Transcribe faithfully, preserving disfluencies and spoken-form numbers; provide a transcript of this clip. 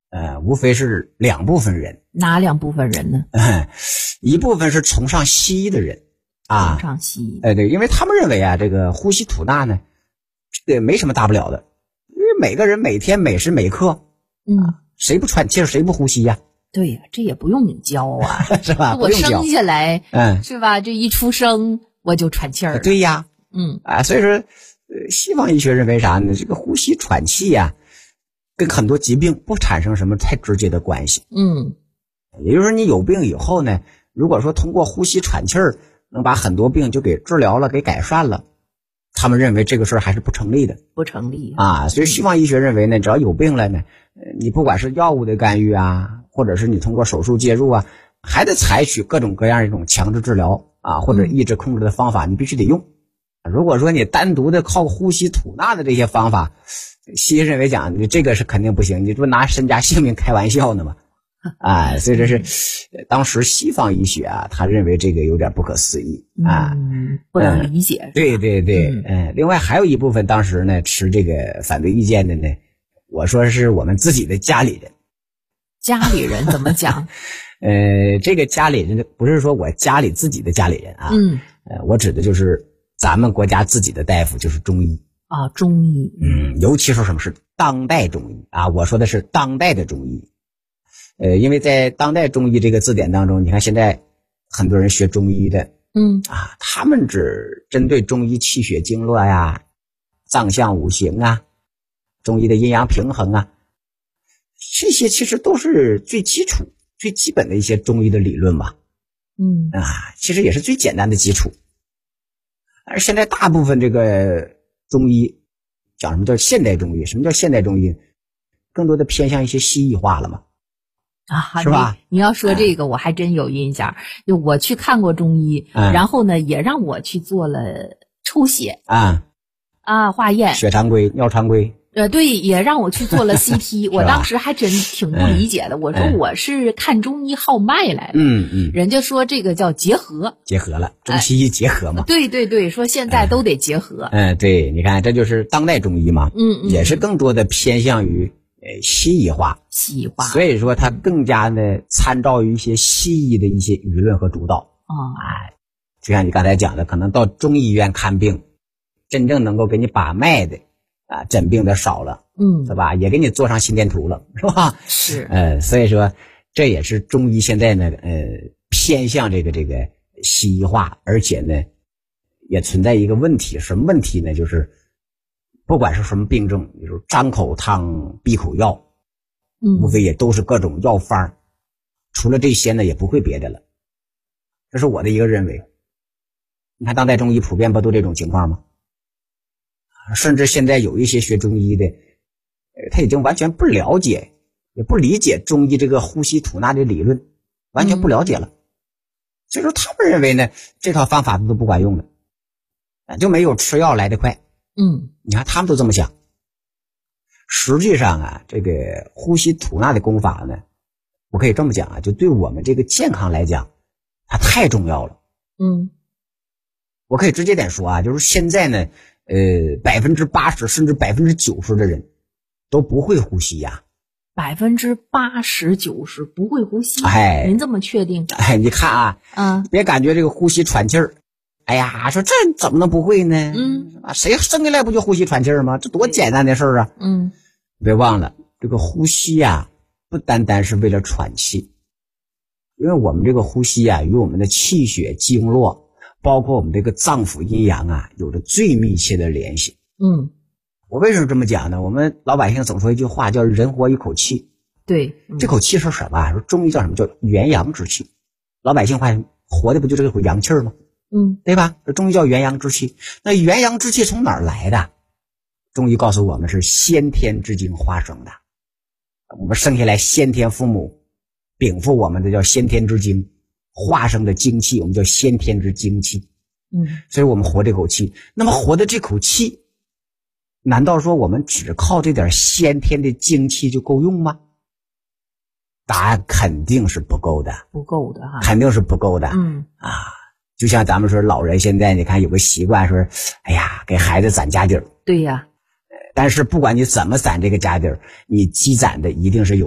呃，无非是两部分人。 哪两部分人呢？ 一部分是崇尚西医的人啊， 崇尚西医。 哎，对，因为他们认为啊，这个呼吸吐纳呢，这个没什么大不了的，因为每个人每天每时每刻， 嗯， 谁不喘气儿谁不呼吸呀、啊？ 对呀，这也不用你教啊， 是吧？ 我生下来， 嗯， 是吧？这一出生我就喘气儿。 对呀， 嗯啊，所以说，呃，西方医学认为啥呢？这个呼吸喘气呀、啊，跟很多疾病不产生什么太直接的关系。 嗯， 也就是说，你有病以后呢，如果说通过呼吸喘气儿能把很多病就给治疗了，给改善了，他们认为这个事儿还是不成立的， 不成立啊。所以西方医学认为呢，只要有病了呢，你不管是药物的干预啊，或者是你通过手术介入啊，还得采取各种各样一种强制治疗啊，或者抑制控制的方法，你必须得用。如果说你单独的靠呼吸吐纳的这些方法，西医认为讲你这个是肯定不行，你这不拿身家性命开玩笑呢吗？啊，所以这是当时西方医学啊，他认为这个有点不可思议啊， 嗯，不能理解。 嗯、对对对，嗯、呃，另外还有一部分当时呢持这个反对意见的呢，我说是我们自己的家里人。 家里人怎么讲？ 呃，这个家里人不是说我家里自己的家里人啊， 嗯， 呃，我指的就是咱们国家自己的大夫，就是中医啊，中医， 嗯，尤其是什么是当代中医啊，我说的是当代的中医。呃，因为在当代中医这个字典当中，你看现在很多人学中医的， 嗯啊，他们只针对中医气血经络呀、脏象五行啊、中医的阴阳平衡啊，这些其实都是最基础、最基本的一些中医的理论嘛。 嗯啊，其实也是最简单的基础。而现在大部分这个中医讲什么叫现代中医？什么叫现代中医？更多的偏向一些西医化了嘛。 啊， 是吧？ 你, 你要说这个，我还真有印象。就我去看过中医， 嗯、 然后呢，也让我去做了抽血啊啊，化验， 血常规、尿常规。 呃，对，也让我去做了 C T。我当时还真挺不理解的， 嗯、 我说我是看中医号脉来的。 嗯嗯。 人家说这个叫结合， 结合了，中西医结合嘛。 哎、对对对，说现在都得结合。 嗯，嗯对，你看这就是当代中医嘛。 嗯嗯。 也是更多的偏向于。呃，西医化， 西医化， 所以说它更加的参照于一些西医的一些舆论和主导。 啊、哦， 哎，就像你刚才讲的，可能到中医院看病，真正能够给你把脉的啊，诊病的少了， 嗯， 是吧？也给你做上心电图了，是吧？ 是， 呃，所以说这也是中医现在呢，呃，偏向这个这个西医化，而且呢，也存在一个问题，什么问题呢？就是。不管是什么病症，比如张口汤、闭口药， 嗯， 无非也都是各种药方，除了这些呢，也不会别的了。这是我的一个认为。你看当代中医普遍不都这种情况吗？甚至现在有一些学中医的，呃，他已经完全不了解，也不理解中医这个呼吸吐纳的理论，完全不了解了。嗯、所以说他们认为呢，这套方法都不管用了，就没有吃药来得快。 嗯， 你看他们都这么想。实际上啊，这个呼吸吐纳的功法呢，我可以这么讲啊，就对我们这个健康来讲，它太重要了。 嗯， 我可以直接点说啊，就是现在呢，呃，百分之八十甚至百分之九十的人都不会呼吸呀。 百分之八十九十不会呼吸？ 哎， 您这么确定？ 哎，你看啊， 嗯， 别感觉这个呼吸喘气儿。哎呀，说这怎么能不会呢？ 嗯， 谁生下来不就呼吸喘气儿吗？这多简单的事儿啊！ 嗯， 别忘了这个呼吸呀、啊，不单单是为了喘气，因为我们这个呼吸啊，与我们的气血经络，包括我们这个脏腑阴阳啊，有着最密切的联系。 嗯， 我为什么这么讲呢？我们老百姓总说一句话叫“人活一口气”， 对，嗯、 这口气是什么？说中医叫什么？叫元阳之气。老百姓话活的不就这口阳气儿吗？ 嗯， 对吧？这中医叫元阳之气。那元阳之气从哪儿来的？中医告诉我们是先天之精化生的。我们生下来，先天父母禀赋我们的叫先天之精，化生的精气，我们叫先天之精气。 嗯， 所以我们活这口气。那么活的这口气，难道说我们只靠这点先天的精气就够用吗？答案肯定是不够的， 不够的哈， 肯定是不够的。 嗯啊。就像咱们说老人现在你看有个习惯说，哎呀，给孩子攒家底儿。 对呀， 但是不管你怎么攒这个家底儿，你积攒的一定是有